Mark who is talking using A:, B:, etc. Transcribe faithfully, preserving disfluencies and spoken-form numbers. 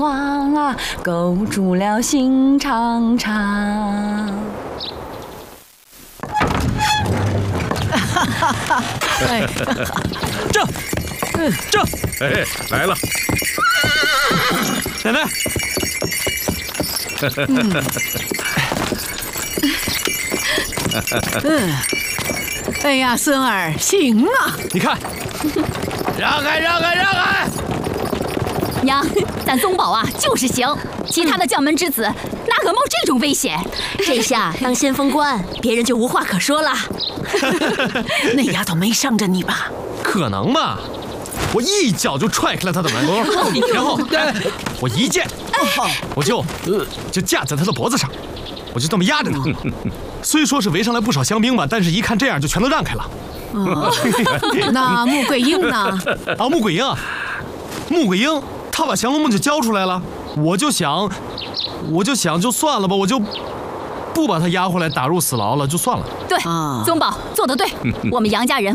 A: 望啊，勾住了心长长。
B: 哎，
C: 这，这，
D: 哎，来了，
C: 奶奶。
B: 嗯，嗯，哎呀，孙儿，行啊！
C: 你看，让开，让开，让开！
A: 娘，咱宗保啊就是行，其他的将门之子哪敢冒这种危险？
E: 这下当先锋官，别人就无话可说了。
B: 那丫头没伤着你吧？
C: 可能吗？我一脚就踹开了他的门，然后我一剑，我就呃就架在他的脖子上，我就这么压着他。虽说是围上来不少乡兵吧，但是一看这样就全都让开了。
B: 哦，那穆桂英呢？
C: 啊，穆桂英啊，穆桂英，他把降龙梦就交出来了，我就想，我就想就算了吧，我就不把他押回来打入死牢了，就算了。
A: 对，
B: 啊
A: 宗保做得对，我们杨家人